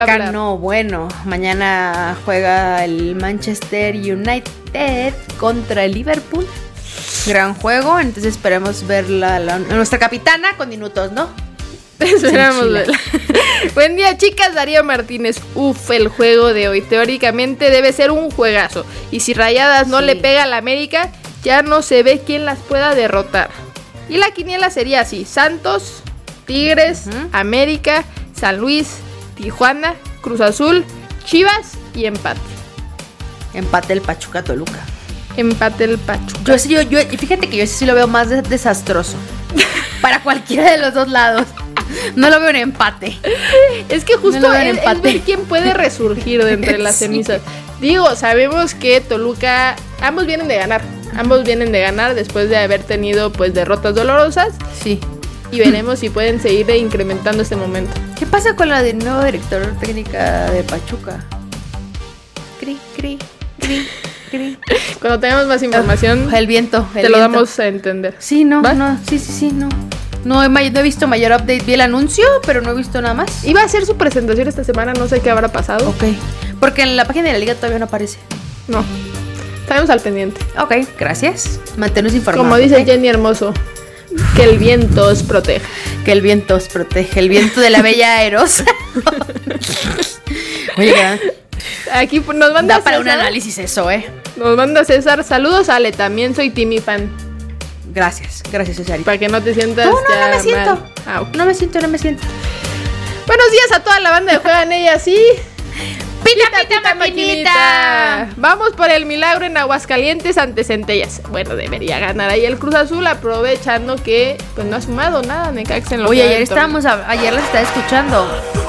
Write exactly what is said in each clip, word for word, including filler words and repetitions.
Acá no, bueno, mañana juega el Manchester United contra el Liverpool. Gran juego, entonces esperemos ver la, la, nuestra capitana con minutos, ¿no? Esperamos verla. Buen día, chicas. Darío Martínez. Uf, el juego de hoy. Teóricamente debe ser un juegazo. Y si Rayadas no sí. le pega a la América, ya no se ve quién las pueda derrotar. Y la quiniela sería así: Santos, Tigres, uh-huh. América, San Luis, Tijuana, Cruz Azul, Chivas y empate. Empate el Pachuca Toluca. Empate el Pachuca. Yo sí, yo, yo, y fíjate que yo sí lo veo más de, desastroso. Para cualquiera de los dos lados. No lo veo en empate. Es que justo no es, es ver quién puede resurgir de entre las cenizas. Sí. Digo, sabemos que Toluca, ambos vienen de ganar. Ambos vienen de ganar después de haber tenido pues derrotas dolorosas. Sí. Y veremos si pueden seguir incrementando este momento. ¿Qué pasa con la de nuevo director técnica de Pachuca? Cri, cri, cri, cri. Cuando tengamos más información, uh, el viento, el te lo viento. damos a entender. Sí, no, ¿va? no, sí, sí, sí, no. No he, no he visto mayor update, vi el anuncio, pero no he visto nada más. Iba a hacer su presentación esta semana, no sé qué habrá pasado. Ok, porque en la página de la liga todavía no aparece. No, estaremos al pendiente. Ok, gracias, manténnos informados. Como dice ¿okay? Jenny Hermoso, que el viento os proteja. Que el viento os protege, el viento de la bella Aerosa. Oye, aquí nos manda da para César, un análisis eso, ¿eh? Nos manda César, saludos Ale, también soy Timmy fan. Gracias, gracias César. Para que no te sientas No, no, ya no me siento mal. Ah, okay. No me siento, no me siento. Buenos días a toda la banda de Juegan Ellas y... Pita, pita, pita, maquinita. maquinita. Vamos por el milagro en Aguascalientes ante Centellas. Bueno, debería ganar ahí el Cruz Azul, aprovechando que pues no ha sumado nada Necaxa en lo Oye, que ayer estábamos, a, ayer la estaba escuchando.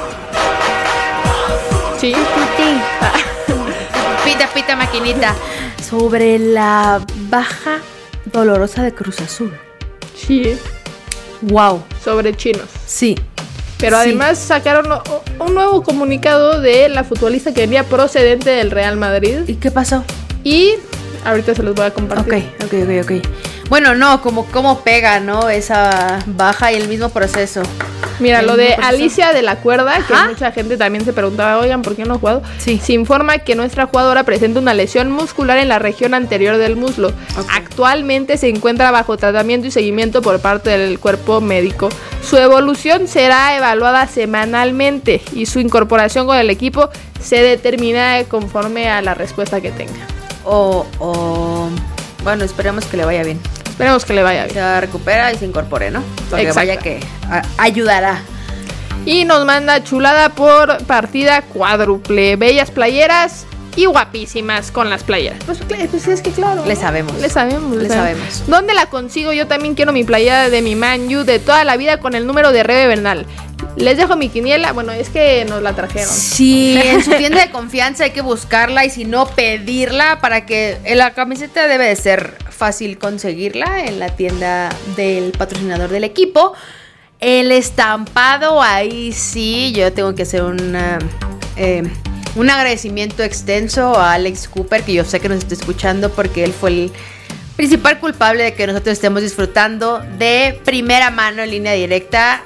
Sí. Ah. Pita, pita, maquinita. Sobre la baja dolorosa de Cruz Azul. Sí. Wow. Sobre chinos. Sí. Pero sí. Además sacaron un nuevo comunicado de la futbolista que venía procedente del Real Madrid. ¿Y qué pasó? Y ahorita se los voy a compartir. Ok, ok, ok, ok. Bueno, no, como cómo pega, ¿no? Esa baja y el mismo proceso. Mira, el lo de proceso. Alicia de la Cuerda, que Ajá. mucha gente también se preguntaba, oigan, ¿por qué no ha jugado? Sí. Se informa que nuestra jugadora presenta una lesión muscular en la región anterior del muslo. Okay. Actualmente se encuentra bajo tratamiento y seguimiento por parte del cuerpo médico. Su evolución será evaluada semanalmente y su incorporación con el equipo se determina conforme a la respuesta que tenga. O, o bueno, esperemos que le vaya bien. Esperemos que le vaya bien. Se recupera y se incorpore, ¿no? Porque Exacto. vaya que a, ayudará. Y nos manda chulada por partida cuádruple. Bellas playeras y guapísimas con las playeras. Pues, pues es que claro. Le sabemos. Le sabemos. Le sabemos. sabemos. ¿Dónde la consigo? Yo también quiero mi playera de mi Man U de toda la vida con el número de Rebe Bernal. Les dejo mi quiniela. Bueno, es que nos la trajeron. Sí, en su tienda de confianza hay que buscarla y si no pedirla para que la camiseta debe de ser fácil conseguirla en la tienda del patrocinador del equipo. El estampado, ahí sí, yo tengo que hacer una, eh, un agradecimiento extenso a Alex Cooper, que yo sé que nos está escuchando porque él fue el principal culpable de que nosotros estemos disfrutando de primera mano en línea directa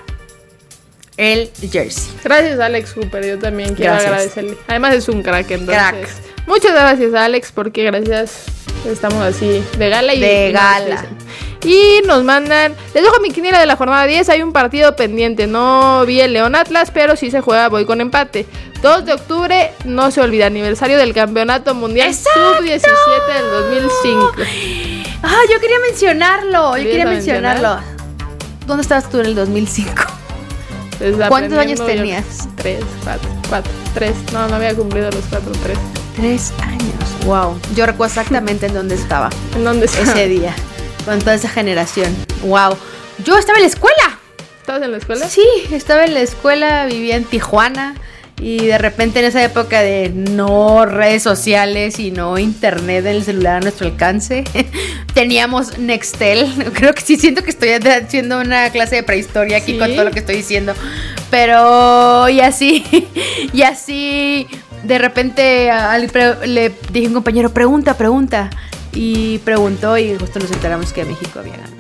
el jersey. Gracias Alex Cooper, yo también quiero gracias. agradecerle. Además es un crack, entonces. Crack. Muchas gracias Alex, porque gracias estamos así de gala y de y gala. Y nos mandan, les dejo mi quiniela de la jornada diez, hay un partido pendiente, no vi el León Atlas, pero si se juega voy con empate. dos de octubre, no se olvida, aniversario del Campeonato Mundial sub diecisiete del dos mil cinco. Ah, yo quería mencionarlo, yo quería mencionarlo. Mencionar? ¿Dónde estabas tú en el dos mil cinco? ¿Cuántos años tenías? Yo, tres, cuatro, cuatro, tres. No, no había cumplido los cuatro, tres. Tres años. Wow. Yo recuerdo exactamente en dónde estaba. ¿En dónde estaba? Ese día. Con toda esa generación. Wow. Yo estaba en la escuela. ¿Estabas en la escuela? Sí, estaba en la escuela, vivía en Tijuana. Y de repente en esa época de no redes sociales y no internet en el celular a nuestro alcance, teníamos Nextel. Creo que sí siento que estoy haciendo una clase de prehistoria aquí, ¿sí?, con todo lo que estoy diciendo. Pero y así, y así de repente le dije a un compañero, pregunta, pregunta. Y preguntó y justo nos enteramos que México había ganado.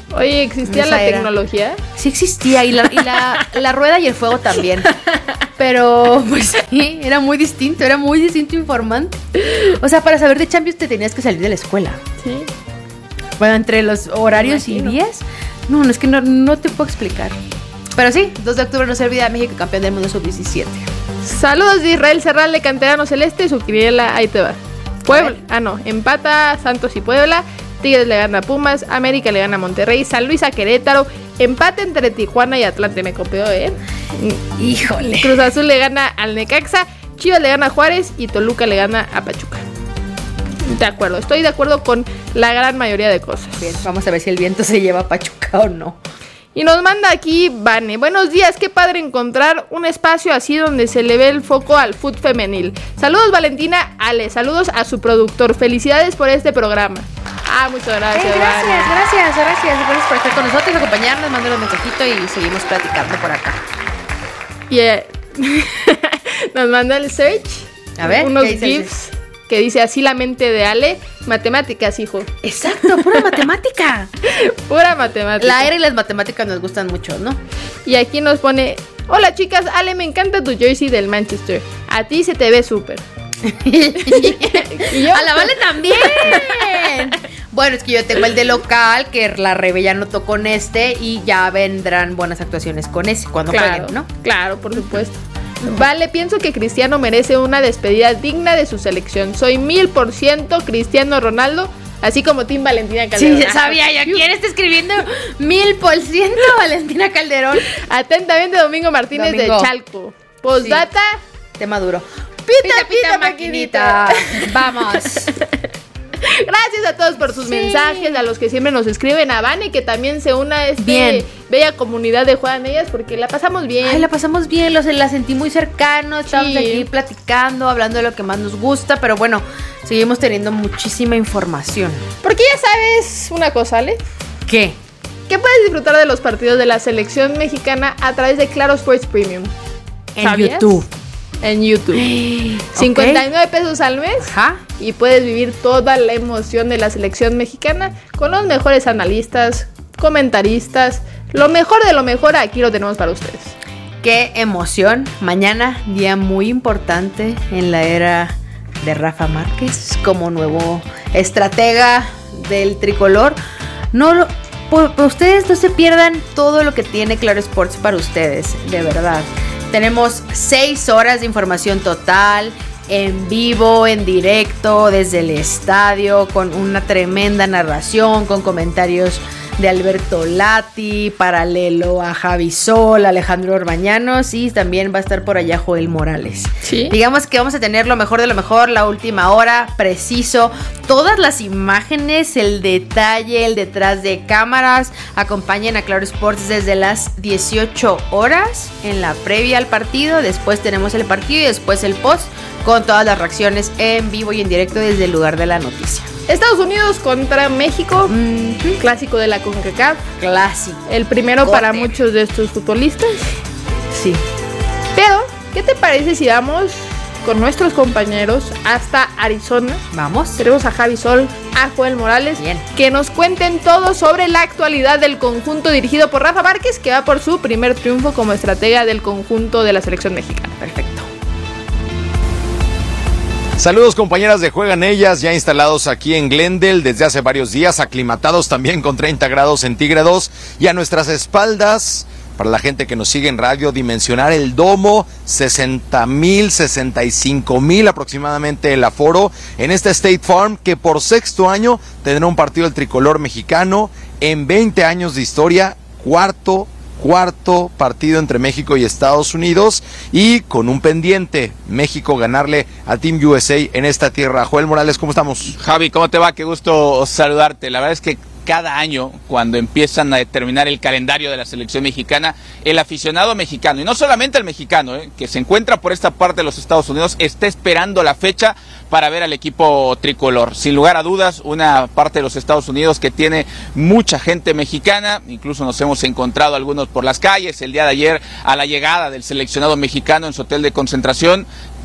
Oye, ¿existía la era. tecnología? Sí existía, y, la, y la, la rueda y el fuego también. Pero, pues sí, era muy distinto, era muy distinto informante. O sea, para saber de Champions te tenías que salir de la escuela. Sí. Bueno, entre los horarios y días. No, no, es que no, no te puedo explicar. Pero sí, dos de octubre no se olvida, México campeón del mundo sub diecisiete. Saludos de Israel Serral de Canterano Celeste, su quiniela, ahí te va. Puebla, ah no, empata Santos y Puebla. Tigres le gana a Pumas, América le gana a Monterrey, San Luis a Querétaro, empate entre Tijuana y Atlante, me copió, ¿eh? Híjole. Cruz Azul le gana al Necaxa, Chivas le gana a Juárez y Toluca le gana a Pachuca. De acuerdo, estoy de acuerdo con la gran mayoría de cosas. Bien, vamos a ver si el viento se lleva a Pachuca o no. Y nos manda aquí Vane. Buenos días, qué padre encontrar un espacio así donde se le ve el foco al fútbol femenil. Saludos Valentina Ale, saludos a su productor. Felicidades por este programa. Ah, muchas gracias. Eh, gracias, Vane. gracias, gracias. Gracias por estar con nosotros, acompañarnos, mandar un mensajito y seguimos platicando por acá. Y eh, nos manda el search. A ver, unos gifs que dice así la mente de Ale. Matemáticas, hijo. Exacto, pura matemática. Pura matemática. La era y las matemáticas nos gustan mucho, ¿no? Y aquí nos pone: hola chicas, Ale, me encanta tu jersey del Manchester. A ti se te ve súper. Y yo, a la Vale también. Bueno, es que yo tengo el de local, que la Rebe ya notó con este, y ya vendrán buenas actuaciones con ese cuando claro, jueguen, ¿no? Claro, por supuesto. Vale, pienso que Cristiano merece una despedida digna de su selección. Soy mil por ciento Cristiano Ronaldo, así como Team Valentina Calderón. Sí, sabía yo. ¿Quién está escribiendo mil por ciento Valentina Calderón? Atentamente, Domingo Martínez Domingo. de Chalco. Postdata. Sí. Tema duro. Pita, pita, pita, pita maquinita. maquinita. Vamos. Gracias a todos por sus sí. mensajes, a los que siempre nos escriben, a Vane, que también se una a esta bella comunidad de Juegan Ellas, porque la pasamos bien. Ay, la pasamos bien, los, la sentí muy cercano, estábamos sí. aquí platicando, hablando de lo que más nos gusta, pero bueno, seguimos teniendo muchísima información. Porque ya sabes una cosa, ¿Ale? ¿Qué? Que puedes disfrutar de los partidos de la selección mexicana a través de Claro Sports Premium. En ¿sabías? YouTube. En YouTube. Okay. cincuenta y nueve pesos al mes. Ajá. Y puedes vivir toda la emoción de la selección mexicana con los mejores analistas, comentaristas. Lo mejor de lo mejor aquí lo tenemos para ustedes. Qué emoción. Mañana, día muy importante en la era de Rafa Márquez como nuevo estratega del tricolor. No lo, por, por ustedes no se pierdan todo lo que tiene Claro Sports para ustedes, de verdad. Tenemos seis horas de información total, en vivo, en directo, desde el estadio, con una tremenda narración, con comentarios de Alberto Lati, paralelo a Javi Sol, Alejandro Orbañanos, y también va a estar por allá Joel Morales. ¿Sí? Digamos que vamos a tener lo mejor de lo mejor, la última hora, preciso, todas las imágenes, el detalle, el detrás de cámaras. Acompañen a Claro Sports desde las dieciocho horas en la previa al partido, después tenemos el partido y después el post, con todas las reacciones en vivo y en directo desde el lugar de la noticia. Estados Unidos contra México, mm-hmm. clásico de la CONCACAF. Clásico. El primero Cote. para muchos de estos futbolistas. Sí. Pero, ¿qué te parece si vamos con nuestros compañeros hasta Arizona? Vamos. Tenemos a Javi Sol, a Joel Morales. Bien. Que nos cuenten todo sobre la actualidad del conjunto dirigido por Rafa Márquez, que va por su primer triunfo como estratega del conjunto de la selección mexicana. Perfecto. Saludos compañeras de Juegan Ellas, ya instalados aquí en Glendale desde hace varios días, aclimatados también con treinta grados centígrados, y a nuestras espaldas, para la gente que nos sigue en radio, dimensionar el domo, sesenta mil, sesenta y cinco mil aproximadamente el aforo en esta State Farm, que por sexto año tendrá un partido del tricolor mexicano en veinte años de historia, cuarto cuarto partido entre México y Estados Unidos, y con un pendiente, México ganarle a Team U S A en esta tierra. Joel Morales, ¿cómo estamos? Javi, ¿cómo te va? Qué gusto saludarte. La verdad es que cada año, cuando empiezan a determinar el calendario de la selección mexicana, el aficionado mexicano, y no solamente el mexicano, eh, que se encuentra por esta parte de los Estados Unidos, está esperando la fecha para ver al equipo tricolor. Sin lugar a dudas, una parte de los Estados Unidos que tiene mucha gente mexicana, incluso nos hemos encontrado algunos por las calles el día de ayer a la llegada del seleccionado mexicano en su hotel de concentración.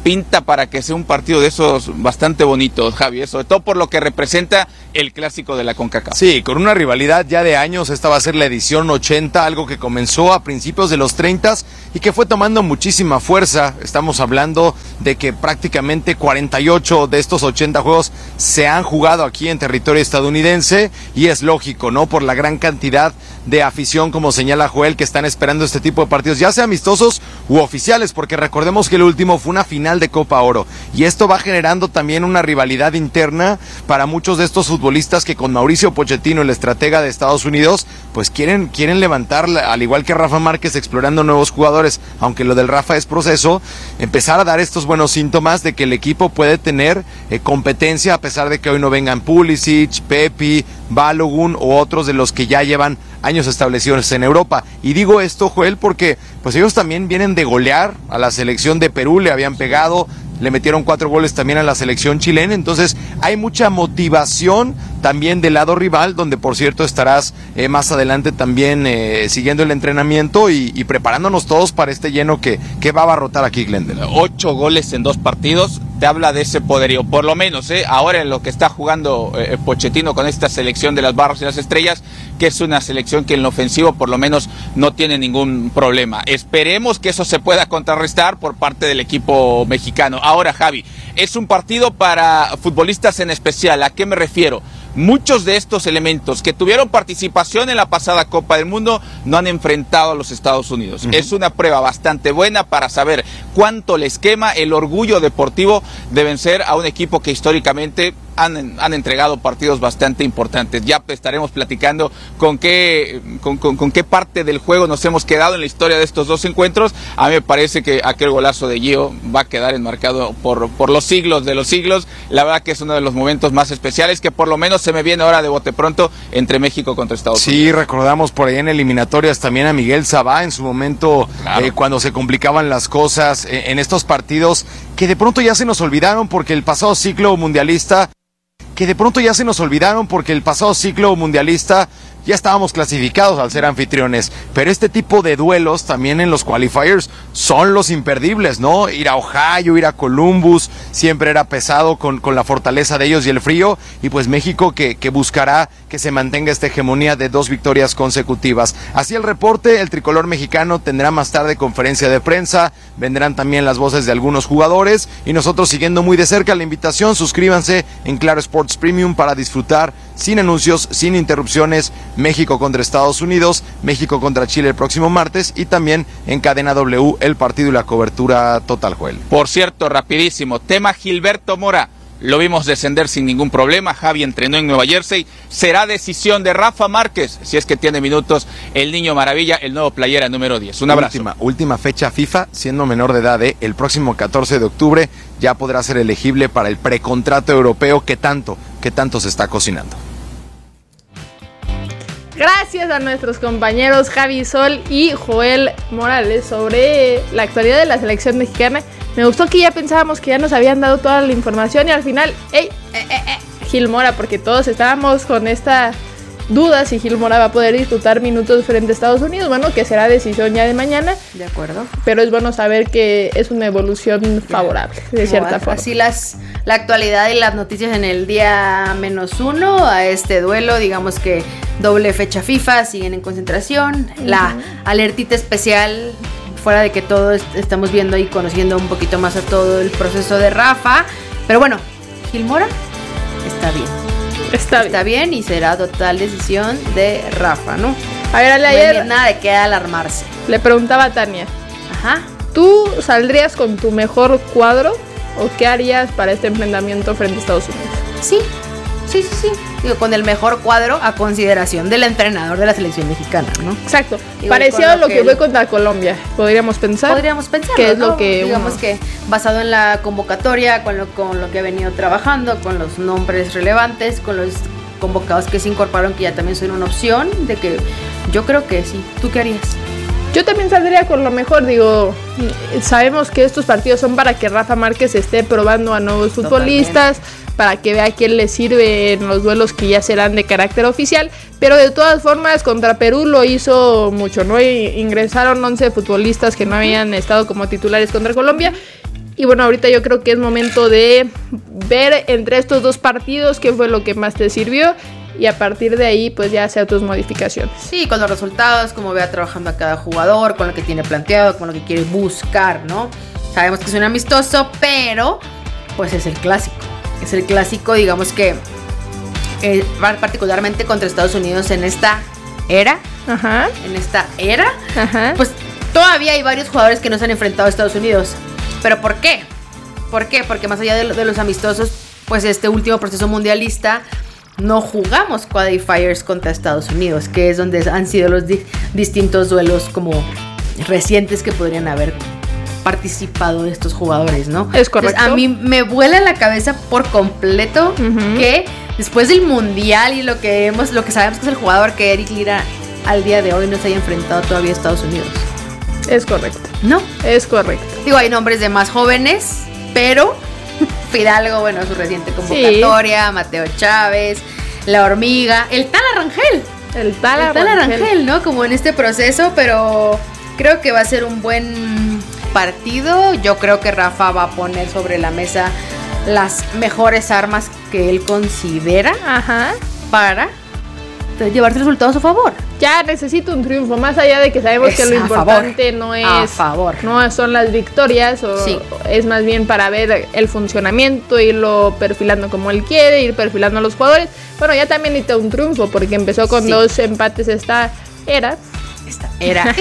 pinta para que sea un partido de esos bastante bonitos, Javi, sobre todo por lo que representa el clásico de la CONCACAF. Sí, con una rivalidad ya de años. Esta va a ser la edición ochenta, algo que comenzó a principios de los treinta y que fue tomando muchísima fuerza. Estamos hablando de que prácticamente cuarenta y ocho de estos ochenta juegos se han jugado aquí en territorio estadounidense, y es lógico, ¿no? Por la gran cantidad de afición, como señala Joel, que están esperando este tipo de partidos, ya sea amistosos u oficiales, porque recordemos que el último fue una final de Copa Oro, y esto va generando también una rivalidad interna para muchos de estos futbolistas que con Mauricio Pochettino, el estratega de Estados Unidos, pues quieren, quieren levantar, al igual que Rafa Márquez, explorando nuevos jugadores, aunque lo del Rafa es proceso, empezar a dar estos buenos síntomas de que el equipo puede tener eh, competencia, a pesar de que hoy no vengan Pulisic, Pepi, Balogun o otros de los que ya llevan años establecidos en Europa. Y digo esto, Joel, porque pues ellos también vienen de golear a la selección de Perú, le habían pegado, le metieron cuatro goles también a la selección chilena, entonces hay mucha motivación también del lado rival, donde por cierto estarás eh, más adelante también eh, siguiendo el entrenamiento y, y preparándonos todos para este lleno que, que va a abarrotar aquí Glendale. Ocho goles en dos partidos, te habla de ese poderío, por lo menos, ¿eh? Ahora en lo que está jugando eh, Pochettino con esta selección de las Barras y las Estrellas, que es una selección que en lo ofensivo por lo menos no tiene ningún problema. Esperemos que eso se pueda contrarrestar por parte del equipo mexicano. Ahora, Javi, es un partido para futbolistas en especial. ¿A qué me refiero? Muchos de estos elementos que tuvieron participación en la pasada Copa del Mundo no han enfrentado a los Estados Unidos. Uh-huh. Es una prueba bastante buena para saber cuánto les quema el orgullo deportivo de vencer a un equipo que históricamente han, han entregado partidos bastante importantes. Ya estaremos platicando con qué, con, con, con qué parte del juego nos hemos quedado en la historia de estos dos encuentros. A mí me parece que aquel golazo de Gio va a quedar enmarcado por, por los siglos de los siglos. La verdad que es uno de los momentos más especiales que por lo menos se me viene ahora de bote pronto entre México contra Estados sí, Unidos. Sí, recordamos por ahí en eliminatorias también a Miguel Sabá en su momento, claro. eh, cuando se complicaban las cosas eh, en estos partidos que de pronto ya se nos olvidaron porque el pasado ciclo mundialista que de pronto ya se nos olvidaron porque el pasado ciclo mundialista ya estábamos clasificados al ser anfitriones, pero este tipo de duelos también en los qualifiers son los imperdibles, ¿no? Ir a Ohio, ir a Columbus, siempre era pesado con, con la fortaleza de ellos y el frío, y pues México que, que buscará que se mantenga esta hegemonía de dos victorias consecutivas. Así el reporte, el tricolor mexicano tendrá más tarde conferencia de prensa, vendrán también las voces de algunos jugadores, y nosotros siguiendo muy de cerca la invitación, suscríbanse en Claro Sports Premium para disfrutar sin anuncios, sin interrupciones, México contra Estados Unidos, México contra Chile el próximo martes, y también en Cadena W el partido y la cobertura total, Joel. Por cierto, rapidísimo, tema Gilberto Mora, lo vimos descender sin ningún problema, Javi entrenó en Nueva Jersey, será decisión de Rafa Márquez, si es que tiene minutos el niño maravilla, el nuevo playera número diez. Un abrazo. Última, última fecha FIFA, siendo menor de edad, ¿eh? El próximo catorce de octubre ya podrá ser elegible para el precontrato europeo que tanto, que tanto se está cocinando. Gracias a nuestros compañeros Javi Sol y Joel Morales sobre la actualidad de la selección mexicana. Me gustó que ya pensábamos que ya nos habían dado toda la información y al final, ¡ey! Eh, eh, eh, Gil Mora, porque todos estábamos con esta duda si Gil Mora va a poder disputar minutos frente a Estados Unidos. Bueno, que será decisión ya de mañana. De acuerdo. Pero es bueno saber que es una evolución favorable, de cierta bueno, forma. Así las, la actualidad y las noticias en el día menos uno a este duelo, digamos que doble fecha FIFA, siguen en concentración. Uh-huh. La alertita especial, fuera de que todos estamos viendo y conociendo un poquito más a todo el proceso de Rafa. Pero bueno, Gil Mora está bien. Está, Está bien. bien y será total decisión de Rafa, ¿no? A ver, Ale, ayer no nada de qué alarmarse. Le preguntaba a Tania. Ajá. ¿Tú saldrías con tu mejor cuadro o qué harías para este enfrentamiento frente a Estados Unidos? Sí, sí, sí, sí. Digo, con el mejor cuadro a consideración del entrenador de la selección mexicana, ¿no? Exacto. Digo, parecido a lo que, que fue contra Colombia. Podríamos pensar. Podríamos pensar. Que es ¿no? lo que digamos uno... que basado en la convocatoria, con lo, con lo que ha venido trabajando, con los nombres relevantes, con los convocados que se incorporaron, que ya también son una opción, de que yo creo que sí. ¿Tú qué harías? Yo también saldría con lo mejor, digo, sabemos que estos partidos son para que Rafa Márquez esté probando a nuevos futbolistas, totalmente, para que vea quién le sirve en los duelos que ya serán de carácter oficial, pero de todas formas contra Perú lo hizo mucho, ¿no? Ingresaron once futbolistas que no habían estado como titulares contra Colombia, Y bueno, ahorita yo creo que es momento de ver entre estos dos partidos qué fue lo que más te sirvió y a partir de ahí pues ya hacer tus modificaciones. Sí, con los resultados, cómo vea trabajando a cada jugador, con lo que tiene planteado, con lo que quiere buscar, ¿no? Sabemos que es un amistoso, pero pues es el clásico. Es el clásico, digamos que eh, particularmente contra Estados Unidos en esta era. Ajá. En esta era. Ajá. Pues todavía hay varios jugadores que no se han enfrentado a Estados Unidos. ¿Pero por qué? ¿Por qué? Porque más allá de, lo, de los amistosos, pues este último proceso mundialista no jugamos qualifiers contra Estados Unidos, que es donde han sido los di- distintos duelos como recientes que podrían haber participado de estos jugadores, ¿no? Es correcto. Entonces, a mí me vuela la cabeza por completo uh-huh. que después del mundial y lo que hemos, lo que sabemos que es el jugador, que Eric Lira al día de hoy no se haya enfrentado todavía a Estados Unidos. Es correcto. No, es correcto. Digo, hay nombres de más jóvenes, pero Fidalgo, bueno, su reciente convocatoria, sí. Mateo Chávez, La Hormiga, el Tala Rangel. El Tala, el Tala Rangel. Rangel, ¿no? Como en este proceso, pero creo que va a ser un buen partido. Yo creo que Rafa va a poner sobre la mesa las mejores armas que él considera Ajá. para llevarse resultados a su favor. Ya necesito un triunfo, más allá de que sabemos es que lo importante favor. no es a favor. no son las victorias, o sí. es más bien para ver el funcionamiento, irlo perfilando como él quiere, ir perfilando a los jugadores. Bueno, ya también necesita un triunfo porque empezó con sí. dos empates esta era. Esta era.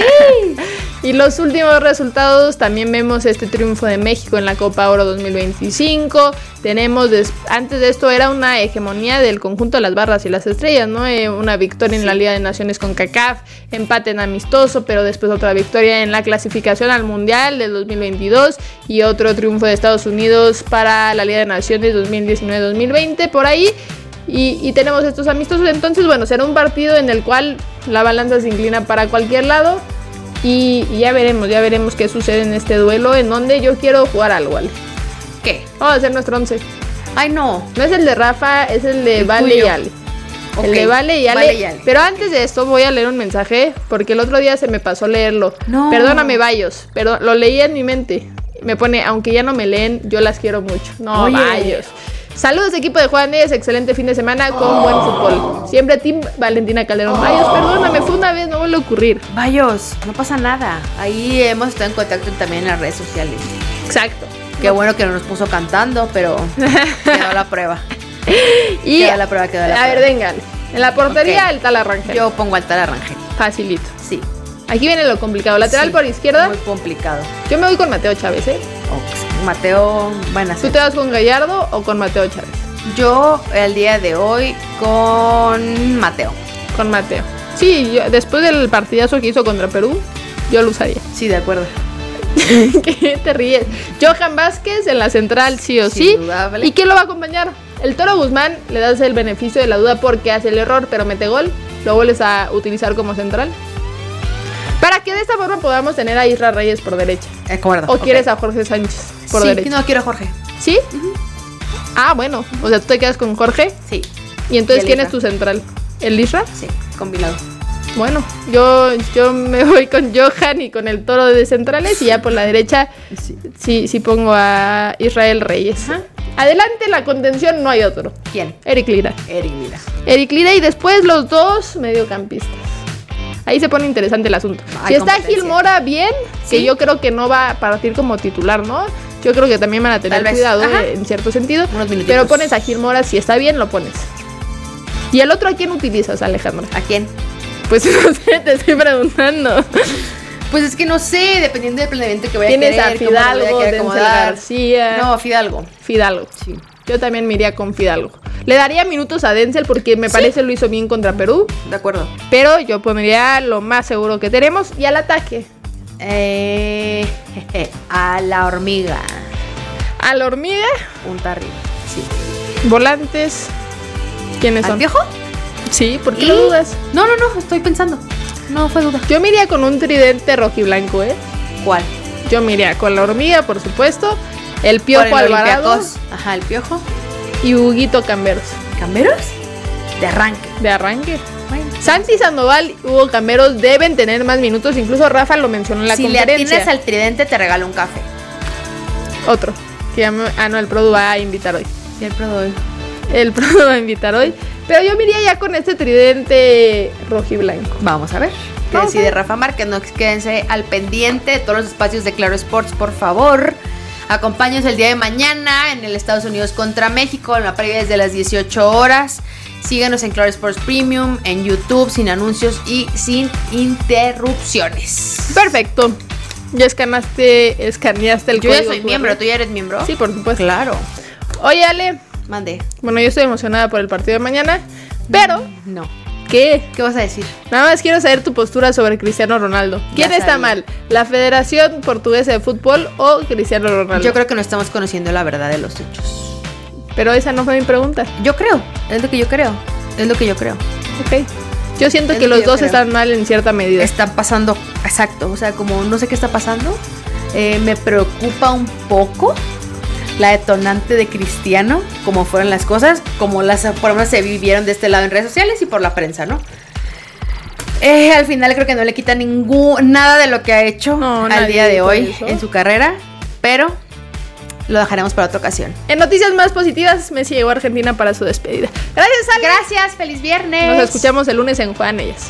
Y los últimos resultados, también vemos este triunfo de México en la Copa Oro dos mil veinticinco. Tenemos, des- antes de esto era una hegemonía del conjunto de las barras y las estrellas, ¿no? Eh, una victoria sí. en la Liga de Naciones con CONCACAF, empate en amistoso, pero después otra victoria en la clasificación al Mundial del dos mil veintidós y otro triunfo de Estados Unidos para la Liga de Naciones dos mil diecinueve dos mil veinte, por ahí. Y, y tenemos estos amistosos, entonces bueno, será un partido en el cual la balanza se inclina para cualquier lado y, y ya veremos, ya veremos qué sucede en este duelo, en donde yo quiero jugar algo, ¿vale? ¿Qué? Vamos a hacer nuestro once. Ay, no. No es el de Rafa, es el de el Vale tuyo. y Ale. Okay. El de Vale y Ale. Vale y Ale. Pero antes de esto voy a leer un mensaje, porque el otro día se me pasó leerlo. No. Perdóname, Bayos, pero lo leí en mi mente. Me pone, aunque ya no me leen, yo las quiero mucho. No, Oye. Bayos. Saludos, equipo de Juanes, excelente fin de semana con oh. buen fútbol. Siempre Team Valentina Calderón. Oh. Bayos, perdóname, fue una vez, no vuelve a ocurrir. Bayos, no pasa nada. Ahí hemos estado en contacto también en las redes sociales. Exacto. Qué no. bueno que no nos puso cantando, pero quedó la prueba. Y quedó la prueba, quedó la a prueba. ver, vengan. En la portería, okay. el Tala Rangel. Yo pongo al Tala Rangel. Facilito. Sí. Aquí viene lo complicado. Lateral sí, por izquierda. Muy complicado. Yo me voy con Mateo Chávez, ¿eh? Oh, Mateo, bueno. ¿Tú te vas con Gallardo o con Mateo Chávez? Yo el día de hoy con Mateo. Con Mateo. Sí, yo, después del partidazo que hizo contra Perú, yo lo usaría. Sí, de acuerdo. ¿Qué te ríes? Johan Vázquez en la central, sí o sí. Indudable. ¿Y quién lo va a acompañar? El Toro Guzmán, le das el beneficio de la duda porque hace el error, pero mete gol. Lo vuelves a utilizar como central. Para que de esta forma podamos tener a Isra Reyes por derecha. De acuerdo. ¿O okay. quieres a Jorge Sánchez por sí, derecha? No, quiero a Jorge. ¿Sí? Uh-huh. Ah, bueno. O sea, ¿tú te quedas con Jorge? Sí. ¿Y entonces y quién Isra. es tu central? ¿El Isra? Sí, combinado. Bueno, yo, yo me voy con Johan y con el Toro de centrales y ya por la derecha sí, sí, sí pongo a Israel Reyes. Ajá. Adelante la contención, no hay otro. ¿Quién? Eric Lira. Eric Lira. Eric Lira y después los dos mediocampistas. Ahí se pone interesante el asunto. Hay si está Gil Mora bien, ¿sí? Que yo creo que no va a partir como titular, ¿no? Yo creo que también van a tener cuidado eh, en cierto sentido. Pero pones a Gil Mora, si está bien, lo pones. ¿Y el otro a quién utilizas, Alejandra? ¿A quién? Pues no sé, te estoy preguntando. Pues es que no sé, dependiendo del planeamiento que vaya a Tienes querer. Tienes a Fidalgo, Denzel García. No, Fidalgo. Fidalgo. Sí. Yo también me iría con Fidalgo. Le daría minutos a Denzel porque me ¿Sí? parece lo hizo bien contra Perú. De acuerdo. Pero yo pondría lo más seguro que tenemos. Y al ataque. Eh, jeje, a la hormiga. ¿A la hormiga? Punta arriba, sí. Volantes. ¿Quiénes son? ¿Al Piojo? Sí, ¿por qué ¿Y? lo dudas? No, no, no, estoy pensando. No fue duda. Yo me iría con un tridente rojiblanco, ¿eh? ¿Cuál? Yo me iría con la hormiga, por supuesto. El Piojo el Alvarado. Olympiacos. Ajá, el Piojo. Y Huguito Camberos. ¿Camberos? De arranque. De arranque. Bueno. Santi Sandoval y Hugo Camberos deben tener más minutos. Incluso Rafa lo mencionó en la si conferencia. Si le atines al tridente, te regalo un café. Otro. Que ya me, ah, no, el Produ va a invitar hoy. Sí, el Produ hoy. El Produ va a invitar hoy. Pero yo me iría ya con este tridente rojiblanco. Vamos a ver qué Vamos decide a ver. Rafa Márquez. No, quédense al pendiente de todos los espacios de Claro Sports, por favor. Acompáñenos el día de mañana en el Estados Unidos contra México, en la previa desde las dieciocho horas. Síganos en Claro Sports Premium, en YouTube, sin anuncios y sin interrupciones. Perfecto. Ya escanaste, escaneaste el Yo ya código soy Q R. miembro, ¿tú ya eres miembro? Sí, por supuesto. Claro. Oye, Ale. Mande. Bueno, yo estoy emocionada por el partido de mañana. Pero, No. ¿qué? ¿Qué vas a decir? Nada más quiero saber tu postura sobre Cristiano Ronaldo. ¿Quién Ya está sabía. mal? ¿La Federación Portuguesa de Fútbol o Cristiano Ronaldo? Yo creo que no estamos conociendo la verdad de los hechos. Pero esa no fue mi pregunta. Yo creo, es lo que yo creo. Es lo que yo creo. Ok. Yo siento Es que lo los que yo dos creo. están mal en cierta medida. Están pasando, exacto, o sea, como no sé qué está pasando. Eh, me preocupa un poco la detonante de Cristiano, como fueron las cosas, como las por lo menos se vivieron de este lado en redes sociales y por la prensa, ¿no? Eh, al final creo que no le quita ningún nada de lo que ha hecho No, al nadie día de dijo hoy eso. en su carrera, pero lo dejaremos para otra ocasión. En noticias más positivas, Messi llegó a Argentina para su despedida. Gracias, Ale. Gracias, feliz viernes. Nos escuchamos el lunes en Juegan Ellas.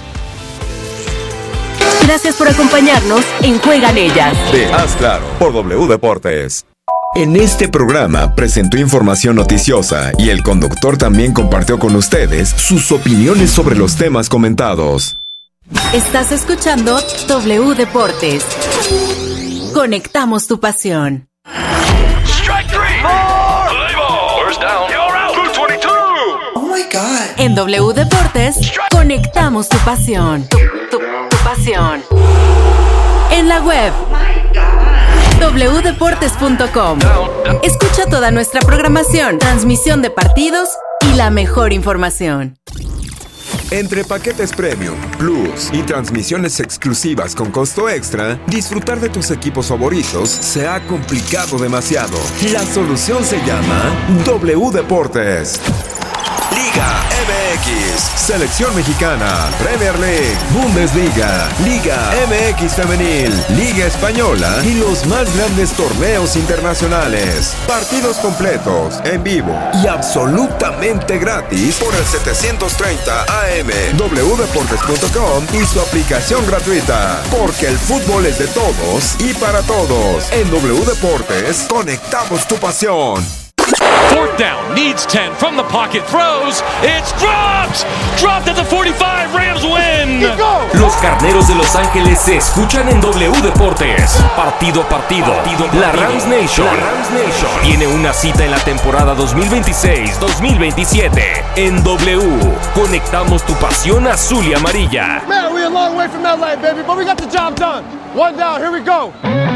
Gracias por acompañarnos en Juegan Ellas. De Haz Claro por W Deportes. En este programa presentó información noticiosa y el conductor también compartió con ustedes sus opiniones sobre los temas comentados. Estás escuchando W Deportes. Conectamos tu pasión. Strike three. Play ball. First down. You're out. Blue veintidós. Oh my God. En W Deportes, conectamos tu pasión. Tu, tu- tu pasión. En la web doble u deportes punto com. Escucha toda nuestra programación, transmisión de partidos y la mejor información. Entre paquetes Premium, Plus y transmisiones exclusivas con costo extra, disfrutar de tus equipos favoritos se ha complicado demasiado. La solución se llama W Deportes. Liga M X, Selección Mexicana, Premier League, Bundesliga, Liga M X Femenil, Liga Española y los más grandes torneos internacionales. Partidos completos, en vivo y absolutamente gratis por el setecientos treinta A M, w deportes punto com y su aplicación gratuita. Porque el fútbol es de todos y para todos. En W Deportes, conectamos tu pasión. Fourth down, needs ten from the pocket, throws, it's dropped! Dropped at the forty-five, Rams win! Los Carneros de Los Ángeles se escuchan en W Deportes. Partido a partido. partido, partido. La Rams Nation. La Rams Nation tiene una cita en la temporada dos mil veintiséis dos mil veintisiete. En W, conectamos tu pasión azul y amarilla. Man, we're a long way from L A, baby, but we got the job done. One down, here we go.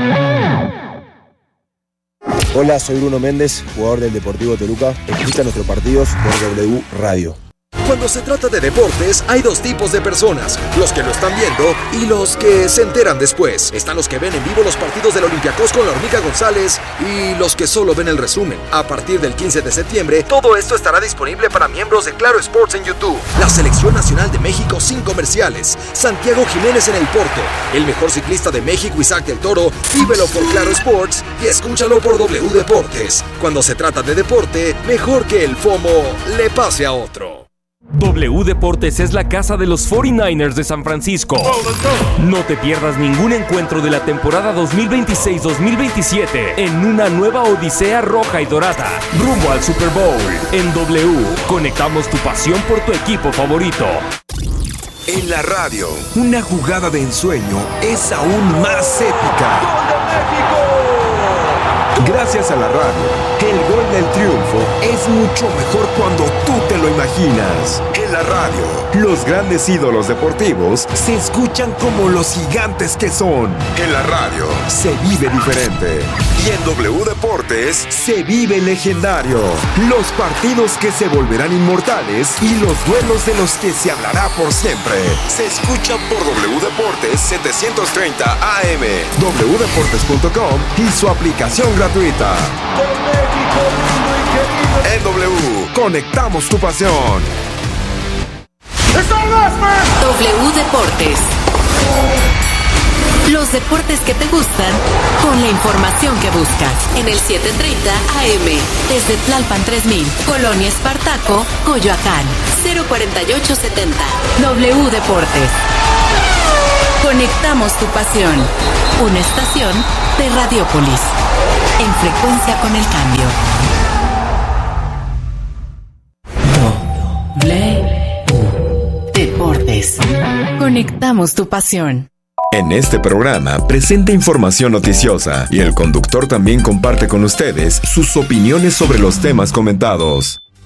Hola, soy Bruno Méndez, jugador del Deportivo Toluca. Escucha nuestros partidos por W Radio. Cuando se trata de deportes, hay dos tipos de personas, los que lo están viendo y los que se enteran después. Están los que ven en vivo los partidos del Olympiacos con la Hormiga González y los que solo ven el resumen. A partir del quince de septiembre, todo esto estará disponible para miembros de Claro Sports en YouTube. La Selección Nacional de México sin comerciales. Santiago Jiménez en el Porto. El mejor ciclista de México, Isaac del Toro. Vívelo por Claro Sports y escúchalo por W Deportes. Cuando se trata de deporte, mejor que el FOMO le pase a otro. W Deportes es la casa de los cuarenta y nueve ers de San Francisco. No te pierdas ningún encuentro de la temporada dos mil veintiséis dos mil veintisiete en una nueva odisea roja y dorada, rumbo al Super Bowl. En W, conectamos tu pasión por tu equipo favorito. En la radio, una jugada de ensueño es aún más épica. ¡Gol de México! Gracias a la radio, el gol del triunfo es mucho mejor cuando tú te lo imaginas. En la radio, los grandes ídolos deportivos se escuchan como los gigantes que son. En la radio, se vive diferente. Y en W Deportes, se vive legendario. Los partidos que se volverán inmortales y los duelos de los que se hablará por siempre. Se escuchan por W Deportes setecientos treinta A M, w deportes punto com y su aplicación gratuita. En W, conectamos tu pasión. W Deportes. Los deportes que te gustan con la información que buscas. En el siete treinta A M. Desde Tlalpan tres mil, Colonia Espartaco, Coyoacán. cero cuarenta y ocho setenta. W Deportes. Conectamos tu pasión. Una estación de Radiopolis. En frecuencia con el cambio. W Deportes. Conectamos tu pasión. En este programa presenta información noticiosa y el conductor también comparte con ustedes sus opiniones sobre los temas comentados.